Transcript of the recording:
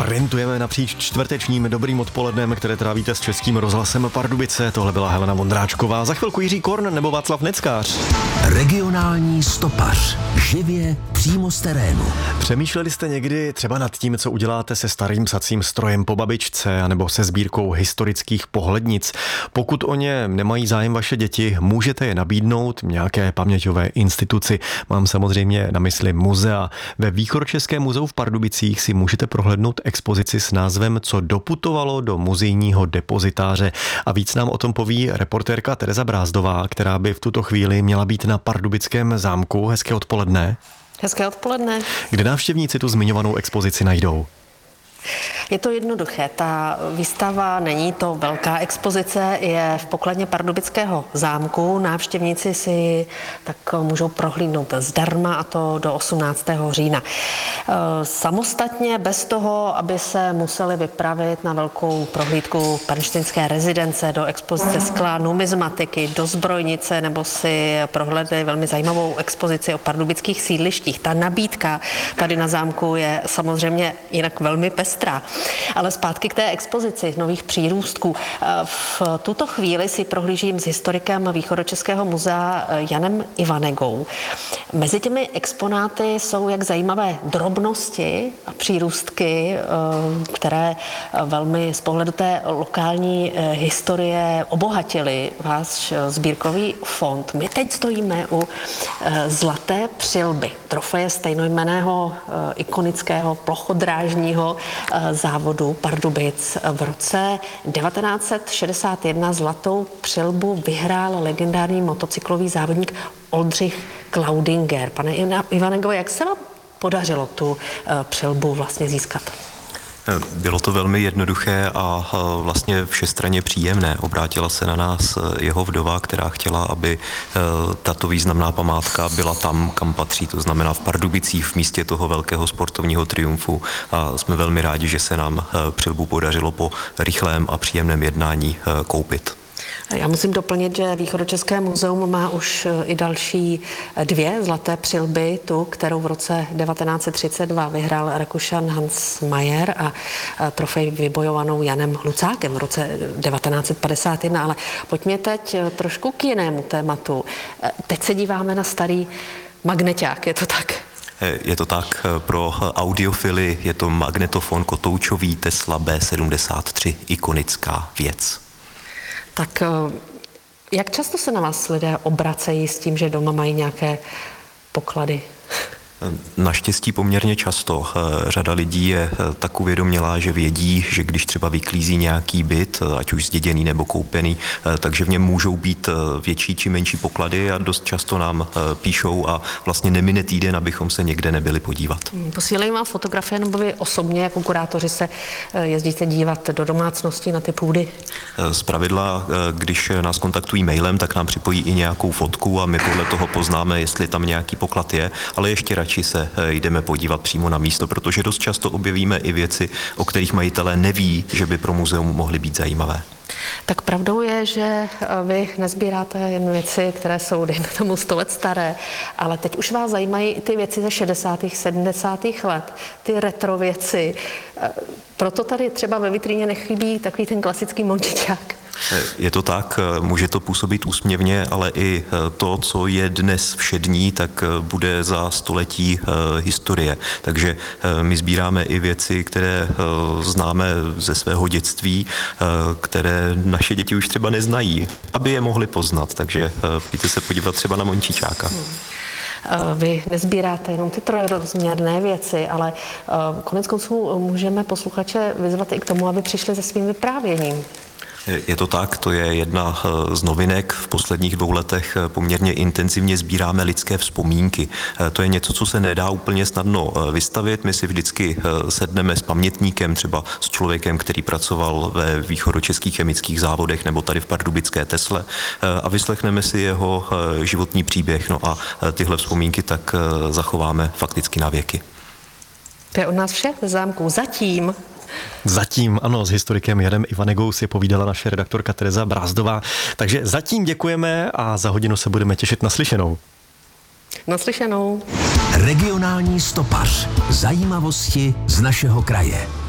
Sprintujeme napříč čtvrtečním dobrým odpolednem, které trávíte s Českým rozhlasem Pardubice. Tohle byla Helena Vondráčková. Za chvilku Jiří Korn nebo Václav Neckář. Regionální stopař. Živě přímo z terénu. Přemýšleli jste někdy třeba nad tím, co uděláte se starým psacím strojem po babičce anebo se sbírkou historických pohlednic? Pokud o ně nemají zájem vaše děti, můžete je nabídnout nějaké paměťové instituci. Mám samozřejmě na mysli muzea. Ve Východočeském muzeu v Pardubicích si můžete prohlédnout expozici s názvem Co doputovalo do muzejního depozitáře. A víc nám o tom poví reportérka Tereza Brázdová, která by v tuto chvíli měla být na Pardubickém zámku. Hezké odpoledne. Hezké odpoledne. Kde návštěvníci tu zmiňovanou expozici najdou? Je to jednoduché. Ta výstava není to velká expozice, je v pokladně Pardubického zámku. Návštěvníci si tak můžou prohlídnout zdarma, a to do 18. října. Samostatně, bez toho, aby se museli vypravit na velkou prohlídku pernštejnské rezidence, do expozice skla, numizmatiky, do zbrojnice, nebo si prohlédli velmi zajímavou expozici o pardubických sídlištích. Ta nabídka tady na zámku je samozřejmě jinak velmi pestrá. Ale zpátky k té expozici nových přírůstků. V tuto chvíli si prohlížím s historikem Východočeského muzea Janem Ivanegou. Mezi těmi exponáty jsou jak zajímavé drobnosti a přírůstky, které velmi z pohledu té lokální historie obohatily váš sbírkový fond. My teď stojíme u zlaté přilby, trofeje stejnojmenného ikonického plochodrážního závodu Pardubic. V roce 1961 zlatou přilbu vyhrál legendární motocyklový závodník Oldřich Klaudinger. Pane Ivanego, jak se vám podařilo tu přilbu vlastně získat? Bylo to velmi jednoduché a vlastně všestranně příjemné. Obrátila se na nás jeho vdova, která chtěla, aby tato významná památka byla tam, kam patří, to znamená v Pardubicích, v místě toho velkého sportovního triumfu. A jsme velmi rádi, že se nám přilbu podařilo po rychlém a příjemném jednání koupit. Já musím doplnit, že Východočeské muzeum má už i další dvě zlaté přilby, tu, kterou v roce 1932 vyhrál Rakušan Hans Mayer a trofej vybojovanou Janem Lucákem v roce 1951. Ale pojďme teď trošku k jinému tématu. Teď se díváme na starý magneťák, je to tak? Je to tak, pro audiofily je to magnetofon kotoučový Tesla B73, ikonická věc. Tak jak často se na vás lidé obracejí s tím, že doma mají nějaké poklady? Naštěstí poměrně často. Řada lidí je tak uvědomělá, že vědí, že když třeba vyklízí nějaký byt, ať už zděděný nebo koupený, takže v něm můžou být větší či menší poklady a dost často nám píšou a vlastně nemine týden, abychom se někde nebyli podívat. Posílají vám fotografie, nebo vy osobně jako kurátoři se jezdíte dívat do domácnosti na ty půdy? Zpravidla, když nás kontaktují mailem, tak nám připojí i nějakou fotku a my podle toho poznáme, jestli tam nějaký poklad je, ale ještě radši se jdeme podívat přímo na místo, protože dost často objevíme i věci, o kterých majitelé neví, že by pro muzeum mohly být zajímavé. Tak pravdou je, že vy nezbíráte jen věci, které jsou dejme tomu 100 let staré, ale teď už vás zajímají i ty věci ze 60. 70. let, ty retro věci. Proto tady třeba ve vitríně nechybí takový ten klasický mončičák. Je to tak, může to působit úsměvně, ale i to, co je dnes všední, tak bude za století historie. Takže my sbíráme i věci, které známe ze svého dětství, které naše děti už třeba neznají, aby je mohli poznat. Takže pojďte se podívat třeba na mončičáka. Vy nezbíráte jenom ty trojrozměrné věci, ale konec konců můžeme posluchače vyzvat i k tomu, aby přišli se svým vyprávěním. Je to tak, to je jedna z novinek. V posledních 2 letech poměrně intenzivně sbíráme lidské vzpomínky. To je něco, co se nedá úplně snadno vystavit. My si vždycky sedneme s pamětníkem, třeba s člověkem, který pracoval ve východočeských chemických závodech nebo tady v pardubické Tesle a vyslechneme si jeho životní příběh. No a tyhle vzpomínky tak zachováme fakticky na věky. To je od nás vše v zámku. Zatím, ano, s historikem Janem Ivanegou si povídala naše redaktorka Tereza Brázdová. Takže zatím děkujeme a za hodinu se budeme těšit na slyšenou. Naslyšenou. Regionální stopař. Zajímavosti z našeho kraje.